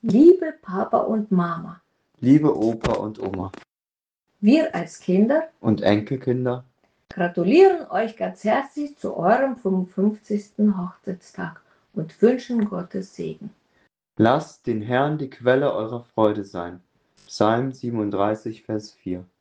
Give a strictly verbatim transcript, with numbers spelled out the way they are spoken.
Liebe Papa und Mama, liebe Opa und Oma wir als Kinder und Enkelkinder gratulieren euch ganz herzlich zu eurem fünfundfünfzigsten Hochzeitstag und wünschen Gottes Segen. lasst den Herrn die Quelle eurer Freude sein. Psalm siebenunddreißig, Vers vier.